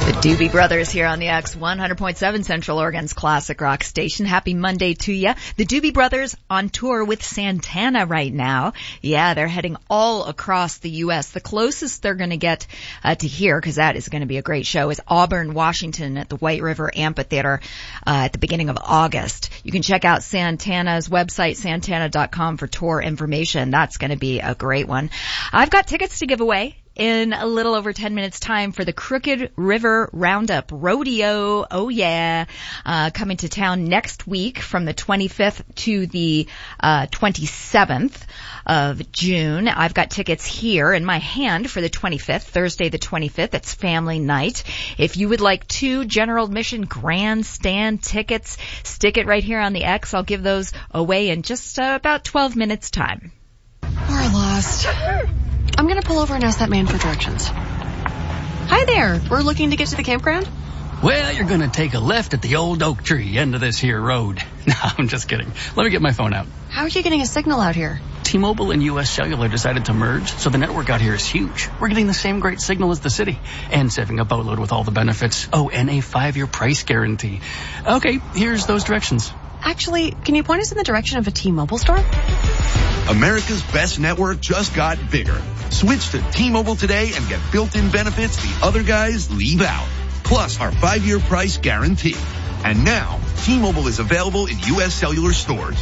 The Doobie Brothers here on the X 100.7 Central Oregon's classic rock station. Happy Monday to ya. The Doobie Brothers on tour with Santana right now. Yeah, they're heading all across the U.S. The closest they're going to get to here, because that is going to be a great show, is Auburn, Washington at the White River Amphitheater at the beginning of August. You can check out Santana's website, santana.com, for tour information. That's going to be a great one. I've got tickets to give away in a little over 10 minutes time for the Crooked River Roundup Rodeo. Oh yeah. Coming to town next week from the 25th to the 27th of June. I've got tickets here in my hand for the 25th, Thursday the 25th. It's family night. If you would like 2 general admission grandstand tickets, stick it right here on the X. I'll give those away in just about 12 minutes time. We're lost. I'm going to pull over and ask that man for directions. Hi there. We're looking to get to the campground? Well, you're going to take a left at the old oak tree end of this here road. No, I'm just kidding. Let me get my phone out. How are you getting a signal out here? T-Mobile and U.S. Cellular decided to merge, so the network out here is huge. We're getting the same great signal as the city, and saving a boatload with all the benefits. Oh, and a 5-year price guarantee. Okay, here's those directions. Actually, can you point us in the direction of a T-Mobile store? America's best network just got bigger. Switch to T-Mobile today and get built-in benefits the other guys leave out. Plus our 5-year price guarantee. And now, T-Mobile is available in U.S. Cellular stores.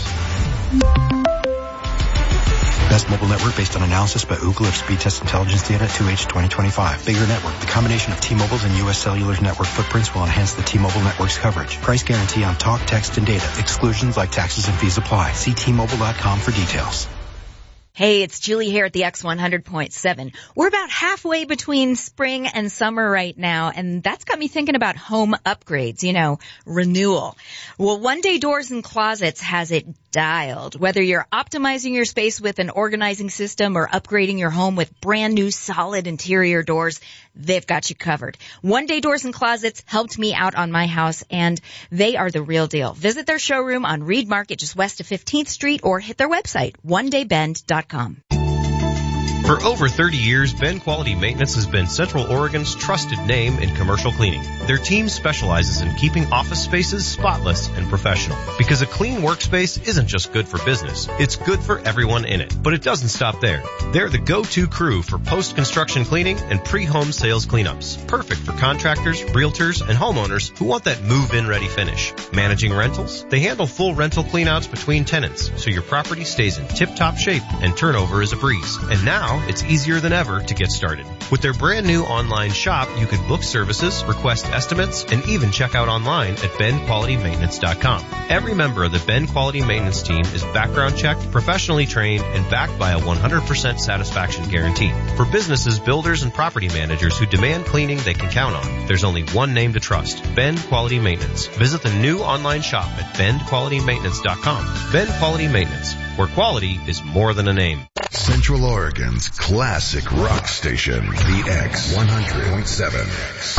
Best mobile network based on analysis by Ookla of speed test intelligence data at 2H 2025. Bigger network. The combination of T-Mobile's and U.S. Cellular's network footprints will enhance the T-Mobile network's coverage. Price guarantee on talk, text, and data. Exclusions like taxes and fees apply. See T-Mobile.com for details. Hey, it's Julie here at the X 100.7. We're about halfway between spring and summer right now, and that's got me thinking about home upgrades, renewal. Well, One Day Doors and Closets has it dialed. Whether you're optimizing your space with an organizing system or upgrading your home with brand new solid interior doors, they've got you covered. One Day Doors and Closets helped me out on my house, and they are the real deal. Visit their showroom on Reed Market just west of 15th Street or hit their website, onedaybend.com. For over 30 years, Ben Quality Maintenance has been Central Oregon's trusted name in commercial cleaning. Their team specializes in keeping office spaces spotless and professional. Because a clean workspace isn't just good for business, it's good for everyone in it. But it doesn't stop there. They're the go-to crew for post-construction cleaning and pre-home sales cleanups. Perfect for contractors, realtors, and homeowners who want that move-in ready finish. Managing rentals? They handle full rental cleanouts between tenants, so your property stays in tip-top shape and turnover is a breeze. And now, it's easier than ever to get started. With their brand new online shop, you can book services, request estimates, and even check out online at benqualitymaintenance.com. Every member of the Ben Quality Maintenance team is background checked, professionally trained, and backed by a 100% satisfaction guarantee. For businesses, builders, and property managers who demand cleaning they can count on, there's only one name to trust, Ben Quality Maintenance. Visit the new online shop at benqualitymaintenance.com. Ben Quality Maintenance, where quality is more than a name. Central Oregon's classic rock station, the X 100.7.